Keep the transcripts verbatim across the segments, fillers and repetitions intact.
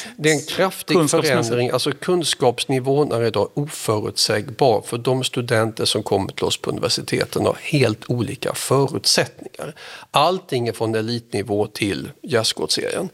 Det är en kraftig förändring. Alltså kunskapsnivån är idag oförutsägbar för de studenter som kommer till oss på universiteten har helt olika förutsättningar. Allting är från elitnivå till gärdsgårdsserien.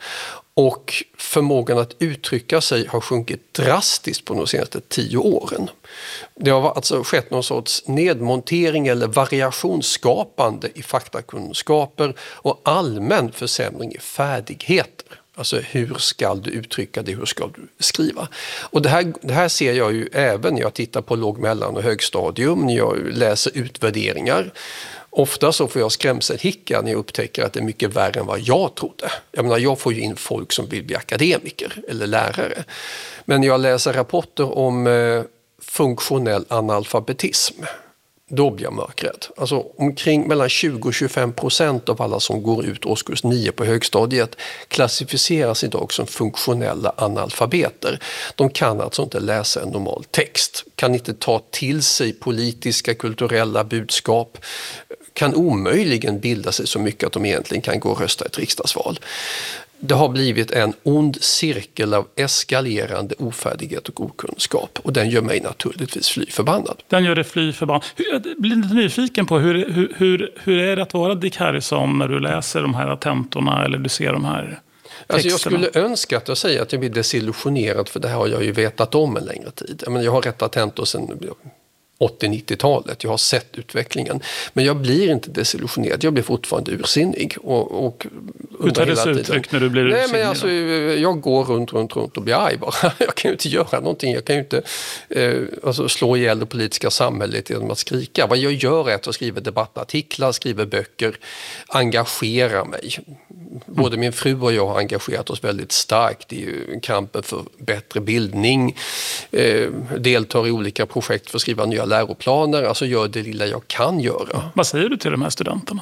Och förmågan att uttrycka sig har sjunkit drastiskt på de senaste tio åren. Det har alltså skett någon sorts nedmontering eller variationsskapande i faktakunskaper och allmän försämring i färdigheter. Alltså hur ska du uttrycka det, hur ska du skriva? Och det här, det här ser jag ju även när jag tittar på låg-, mellan- och högstadium, när jag läser utvärderingar. Ofta så får jag skrämselhicka när jag upptäcker att det är mycket värre än vad jag trodde. Jag menar, jag får ju in folk som vill bli akademiker eller lärare. Men när jag läser rapporter om eh, funktionell analfabetism, då blir jag mörkrädd. Alltså omkring mellan tjugo och tjugofem procent av alla som går ut årskurs nio på högstadiet klassificeras idag som funktionella analfabeter. De kan alltså inte läsa en normal text, kan inte ta till sig politiska, kulturella budskap, kan omöjligen bilda sig så mycket att de egentligen kan gå och rösta i ett riksdagsval. Det har blivit en ond cirkel av eskalerande ofärdighet och okunskap. Och den gör mig naturligtvis fly förbannad. Den gör det fly förbannad. Jag blir lite nyfiken på hur, hur, hur, hur är det att vara Dick Harrison när du läser de här tentorna eller du ser de här texterna? Alltså jag skulle önska att jag säger att jag blir desillusionerad, för det här har jag ju vetat om en längre tid. Jag, menar, jag har rättat tentor sedan åttio-nittiotalet. Jag har sett utvecklingen. Men jag blir inte desillusionerad. Jag blir fortfarande ursinnig. Och, och hur tar det sig uttryck när du blir ursinnig? Nej, men alltså, jag går runt, runt, runt och blir arg bara. Jag kan ju inte göra någonting. Jag kan ju inte eh, alltså slå ihjäl det politiska samhället genom att skrika. Vad jag gör är att jag skriver debattartiklar, skriver böcker, engagerar mig. Både min fru och jag har engagerat oss väldigt starkt i kampen för bättre bildning. Eh, deltar i olika projekt för att skriva nya läroplaner. Alltså gör det lilla jag kan göra. Vad säger du till de här studenterna?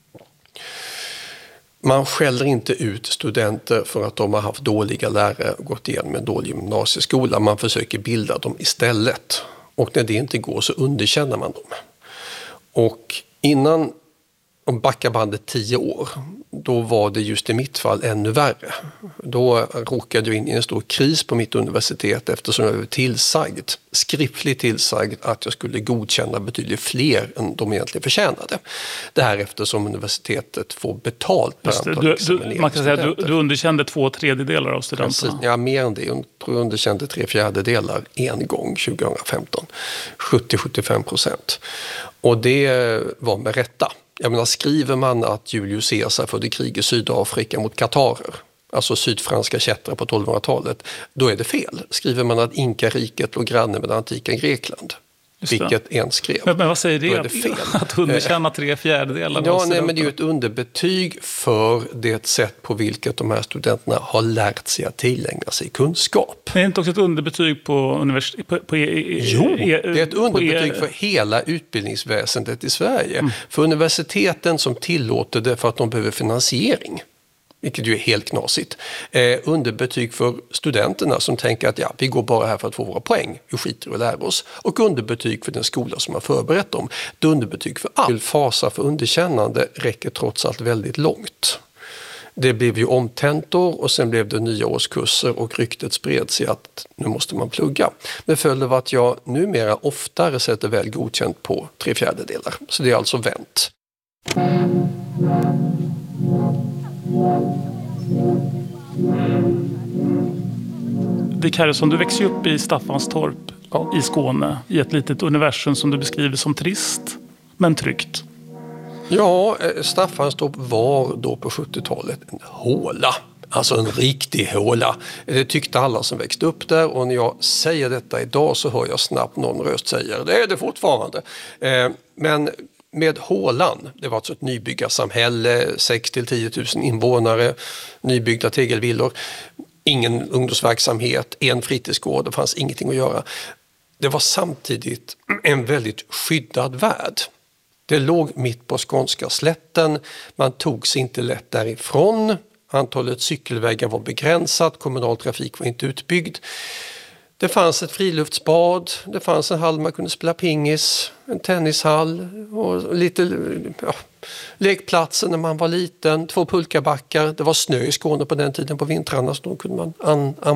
Man skäller inte ut studenter för att de har haft dåliga lärare och gått igenom en dålig gymnasieskola. Man försöker bilda dem istället. Och när det inte går så underkänner man dem. Och innan om backar bandet tio år, då var det just i mitt fall ännu värre. Då råkade jag in i en stor kris på mitt universitet eftersom jag var tillsagd, skriftligt tillsagd att jag skulle godkänna betydligt fler än de egentligen förtjänade. Det här eftersom universitetet får betalt per antal du, examinerade du, Man kan säga att du, studenter. du underkände två tredjedelar av studenterna. Precis, ja, mer än det. Jag tror jag underkände tre fjärdedelar en gång tjugohundrafemton. sjuttio till sjuttiofem procent. Och det var med rätta. Jag menar, skriver man att Julius Caesar förde krig i Sydafrika mot katarer, alltså sydfranska kättare på tolvhundratalet, då är det fel. Skriver man att Inka-riket låg granne med det antika Grekland, vilket en skrev. Men, men vad säger det? Är det fel. Att underkänna tre fjärdedelar? Ja, nej, men det är ju ett underbetyg för det sätt på vilket de här studenterna har lärt sig att tillägna sig kunskap. Det är inte också ett underbetyg på universitet? På, på, jo, det är ett underbetyg e, för hela utbildningsväsendet i Sverige. Mm. För universiteten som tillåter det för att de behöver finansiering. Vilket ju är helt knasigt. Eh, underbetyg för studenterna som tänker att ja, vi går bara här för att få våra poäng. Vi skiter och lär oss. Och underbetyg för den skola som har förberett dem. Det underbetyg för all fasa för underkännande räcker trots allt väldigt långt. Det blev ju omtentor och sen blev det nya årskurser och ryktet spred sig att nu måste man plugga. Men följde var att jag numera oftare sätter väl godkänt på tre fjärdedelar. Så det är alltså vänt. Dick Harrison, du växer upp i Staffanstorp ja. i Skåne, i ett litet universum som du beskriver som trist men tryggt. Ja, Staffanstorp var då på sjuttiotalet en håla. Alltså en riktig håla. Det tyckte alla som växte upp där, och när jag säger detta idag så hör jag snabbt någon röst säga det är det fortfarande. Men med hålan, det var alltså ett nybyggarsamhälle, sex till tio tusen invånare, nybyggda tegelvillor, ingen ungdomsverksamhet, en fritidsgård, det fanns ingenting att göra. Det var samtidigt en väldigt skyddad värld. Det låg mitt på skånska slätten, man tog sig inte lätt därifrån, antalet cykelvägar var begränsat, kommunal trafik var inte utbyggd. Det fanns ett friluftsbad, det fanns en hall man kunde spela pingis, en tennishall och lite ja, lekplatser när man var liten, två pulkabackar. Det var snö i Skåne på den tiden på vintrarna, så då kunde man an, an